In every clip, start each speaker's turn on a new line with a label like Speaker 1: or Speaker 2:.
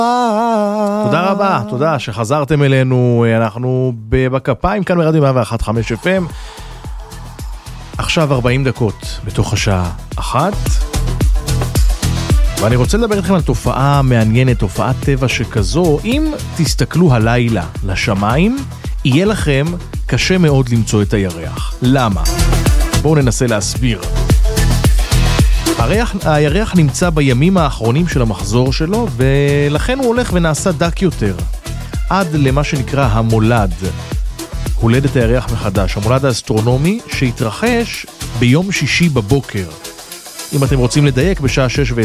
Speaker 1: תודה רבה, תודה שחזרתם אלינו, אנחנו בכפיים כאן ברדיו 101.5 FM. עכשיו 40 דקות בתוך השעה 1. ואני רוצה לדבר איתכם על תופעה מעניינת, תופעת טבע שכזו. אם תסתכלו הלילה לשמיים, יהיה לכם קשה מאוד למצוא את הירח. למה? בואו ננסה להסביר. הירח נמצא בימים האחרונים של המחזור שלו, ולכן הוא הולך ונעשה דק יותר, עד למה שנקרא המולד, הולדת הירח מחדש, המולד האסטרונומי שהתרחש ביום שישי בבוקר. אם אתם רוצים לדייק, בשעה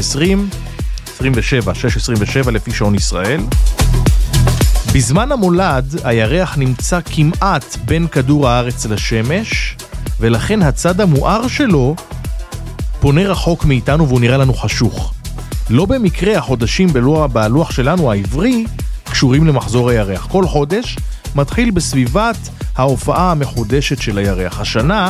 Speaker 1: 6:27 לפי שעון ישראל. בזמן המולד, הירח נמצא כמעט בין כדור הארץ לשמש, ולכן הצד המואר שלו פונה רחוק מאיתנו והוא נראה לנו חשוך. לא במקרה החודשים בלוח שלנו העברי קשורים למחזור הירח. כל חודש מתחיל בסביבת ההופעה המחודשת של הירח. השנה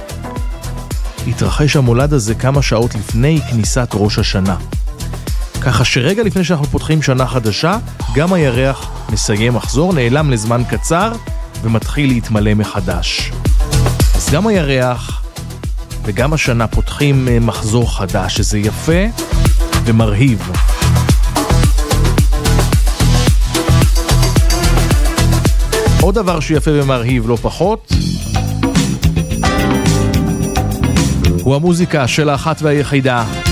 Speaker 1: התרחש המולד הזה כמה שעות לפני כניסת ראש השנה. ככה שרגע לפני שאנחנו פותחים שנה חדשה, גם הירח מסיים מחזור, נעלם לזמן קצר ומתחיל להתמלא מחדש. אז גם הירח וגם השנה פותחים מחזור חדש, שזה יפה ומרהיב. עוד דבר שיפה ומרהיב לא פחות, הוא המוזיקה של האחת והיחידה